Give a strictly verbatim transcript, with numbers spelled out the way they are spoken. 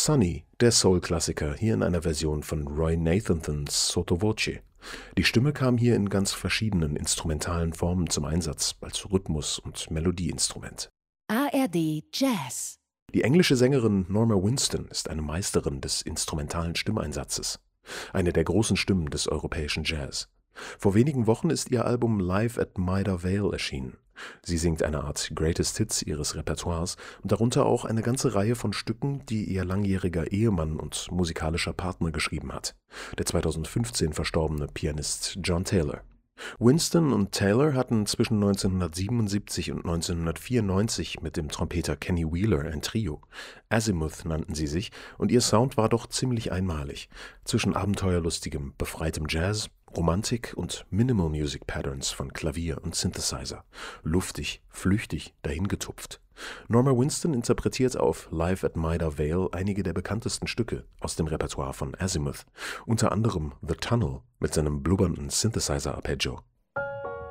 Sunny, der Soul-Klassiker, hier in einer Version von Roy Nathanathons Sotto Voce. Die Stimme kam hier in ganz verschiedenen instrumentalen Formen zum Einsatz, als Rhythmus- und Melodieinstrument. A R D Jazz. Die englische Sängerin Norma Winston ist eine Meisterin des instrumentalen Stimmeinsatzes. Eine der großen Stimmen des europäischen Jazz. Vor wenigen Wochen ist ihr Album Live at Maida Vale erschienen. Sie singt eine Art Greatest Hits ihres Repertoires und darunter auch eine ganze Reihe von Stücken, die ihr langjähriger Ehemann und musikalischer Partner geschrieben hat, der zweitausendfünfzehn verstorbene Pianist John Taylor. Winston und Taylor hatten zwischen neunzehnhundertsiebenundsiebzig und neunzehnhundertvierundneunzig mit dem Trompeter Kenny Wheeler ein Trio. Azimuth nannten sie sich und ihr Sound war doch ziemlich einmalig. Zwischen abenteuerlustigem, befreitem Jazz, Romantik und Minimal Music Patterns von Klavier und Synthesizer. Luftig, flüchtig, dahingetupft. Norma Winston interpretiert auf Live at Maida Vale einige der bekanntesten Stücke aus dem Repertoire von Azimuth, unter anderem The Tunnel mit seinem blubbernden Synthesizer-Arpeggio